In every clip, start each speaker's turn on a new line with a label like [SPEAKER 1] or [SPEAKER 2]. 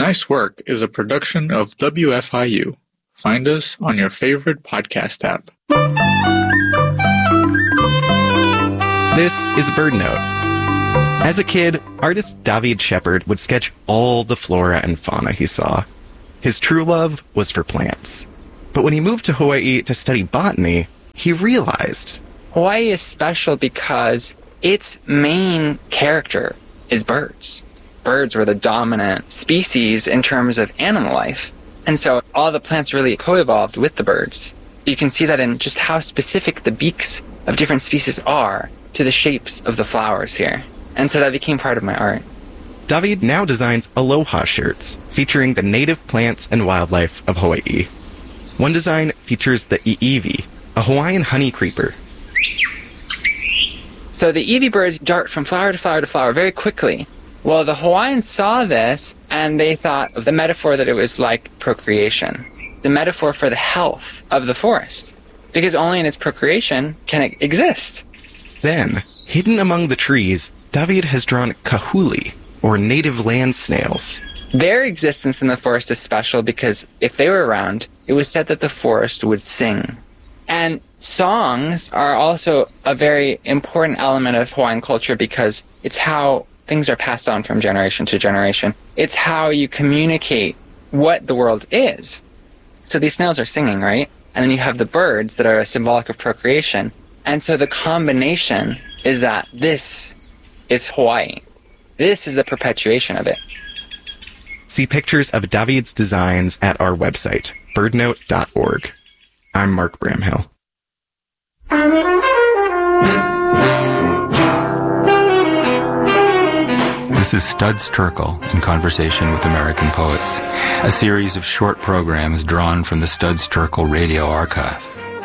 [SPEAKER 1] Nice Work is a production of WFIU. Find us on your favorite podcast app.
[SPEAKER 2] This is BirdNote. As a kid, artist David Shepard would sketch all the flora and fauna he saw. His true love was for plants. But when he moved to Hawaii to study botany, he realized
[SPEAKER 3] Hawaii is special because its main character is birds. Birds were the dominant species in terms of animal life. And so all the plants really co-evolved with the birds. You can see that in just how specific the beaks of different species are to the shapes of the flowers here. And so that became part of my art.
[SPEAKER 2] David now designs aloha shirts featuring the native plants and wildlife of Hawaii. One design features the iiwi, a Hawaiian honey creeper.
[SPEAKER 3] So the iiwi birds dart from flower to flower to flower very quickly. Well, the Hawaiians saw this, and they thought of the metaphor that it was like procreation, the metaphor for the health of the forest, because only in its procreation can it exist.
[SPEAKER 2] Then, hidden among the trees, David has drawn kahuli, or native land snails.
[SPEAKER 3] Their existence in the forest is special because if they were around, it was said that the forest would sing. And songs are also a very important element of Hawaiian culture because it's how things are passed on from generation to generation. It's how you communicate what the world is. So these snails are singing, right? And then you have the birds that are symbolic of procreation. And so the combination is that this is Hawaii. This is the perpetuation of it.
[SPEAKER 2] See pictures of David's designs at our website, birdnote.org. I'm Mark Bramhill.
[SPEAKER 4] This is Studs Terkel in Conversation with American Poets, a series of short programs drawn from the Studs Terkel radio archive.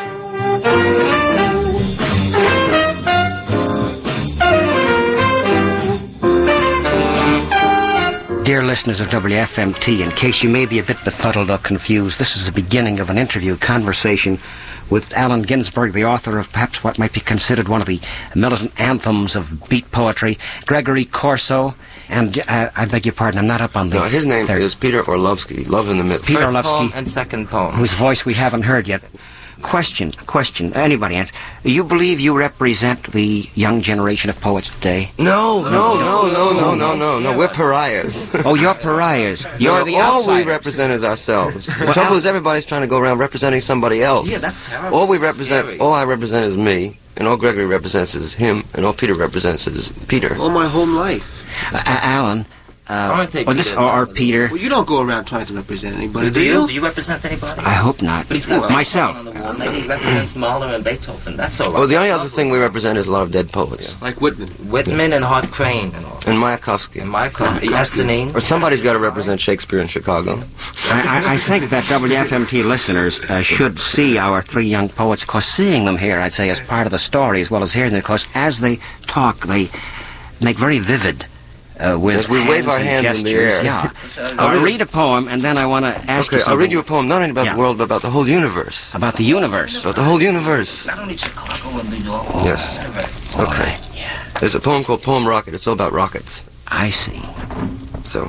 [SPEAKER 5] Dear listeners of WFMT, in case you may be a bit befuddled or confused, this is the beginning of an interview conversation with Allen Ginsberg, the author of perhaps what might be considered one of the militant anthems of beat poetry, Gregory Corso, and I beg your pardon, I'm not up on the...
[SPEAKER 6] No, his name is Peter Orlovsky, Love in the Middle.
[SPEAKER 5] Peter
[SPEAKER 6] First
[SPEAKER 5] Orlovsky,
[SPEAKER 6] poem and second poem.
[SPEAKER 5] Whose voice we haven't heard yet. Question, anybody answer. You believe you represent the young generation of poets today?
[SPEAKER 6] No, we're pariahs.
[SPEAKER 5] Oh, you're pariahs. You're the outsiders.
[SPEAKER 6] All we represent is ourselves. The trouble is everybody's trying to go around representing somebody else.
[SPEAKER 5] Yeah, that's terrible.
[SPEAKER 6] All I represent is me, and all Gregory represents is him, and all Peter represents is Peter.
[SPEAKER 7] All my home life.
[SPEAKER 5] Alan... or Peter.
[SPEAKER 7] Well, you don't go around trying to represent anybody,
[SPEAKER 8] do you? Do you represent anybody?
[SPEAKER 5] I hope not.
[SPEAKER 8] But he's got
[SPEAKER 5] myself.
[SPEAKER 8] On the wall. Maybe he represents Mahler and Beethoven. That's all right.
[SPEAKER 6] Oh, the only other thing we represent is a lot of dead poets.
[SPEAKER 7] Like Whitman.
[SPEAKER 8] Whitman and Hart Crane and all.
[SPEAKER 6] And Mayakovsky.
[SPEAKER 8] Yesenin.
[SPEAKER 6] Or somebody's got to represent Shakespeare in Chicago.
[SPEAKER 5] I think that WFMT listeners should see our three young poets, because seeing them here, I'd say, as part of the story, as well as hearing them, because as they talk, they make very vivid with
[SPEAKER 6] as we wave our hands
[SPEAKER 5] gestures.
[SPEAKER 6] In the air.
[SPEAKER 5] Yeah. I'll read a poem, and then I want to ask you something.
[SPEAKER 6] I'll read you a poem not only about the world, but about the whole universe.
[SPEAKER 5] About the universe?
[SPEAKER 6] About the whole universe.
[SPEAKER 8] Not only Chicago and New York.
[SPEAKER 6] Yes.
[SPEAKER 8] Universe.
[SPEAKER 6] Okay.
[SPEAKER 5] Right. Yeah.
[SPEAKER 6] There's a poem called Poem Rocket. It's all about rockets.
[SPEAKER 5] I see.
[SPEAKER 6] So,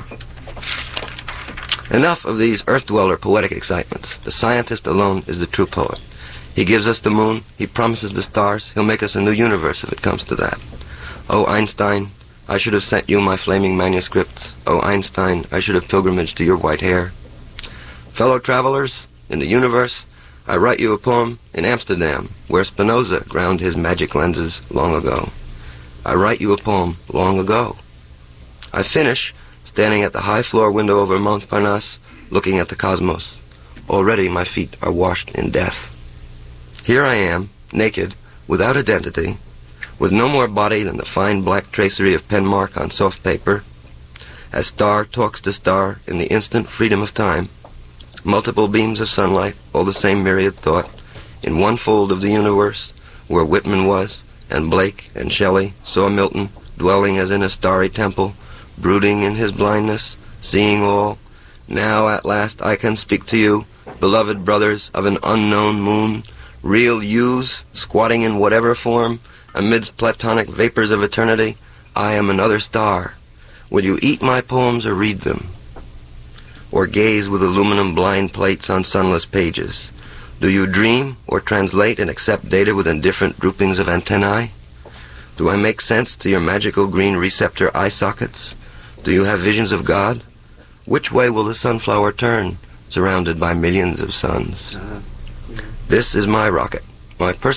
[SPEAKER 6] enough of these earth-dweller poetic excitements. The scientist alone is the true poet. He gives us the moon. He promises the stars. He'll make us a new universe if it comes to that. Oh, Einstein, I should have sent you my flaming manuscripts. Oh, Einstein, I should have pilgrimaged to your white hair. Fellow travelers, in the universe, I write you a poem in Amsterdam, where Spinoza ground his magic lenses long ago. I write you a poem long ago. I finish standing at the high floor window over Montparnasse, looking at the cosmos. Already my feet are washed in death. Here I am, naked, without identity, with no more body than the fine black tracery of pen mark on soft paper, as star talks to star in the instant freedom of time, multiple beams of sunlight, all the same myriad thought, in one fold of the universe, where Whitman was, and Blake and Shelley saw Milton, dwelling as in a starry temple, brooding in his blindness, seeing all. Now at last I can speak to you, beloved brothers of an unknown moon, real yous, squatting in whatever form, amidst platonic vapors of eternity. I am another star. Will you eat my poems or read them? or gaze with aluminum blind plates on sunless pages? Do you dream or translate and accept data with indifferent droopings of antennae? Do I make sense to your magical green receptor eye sockets? Do you have visions of God? Which way will the sunflower turn, surrounded by millions of suns? This is my rocket. My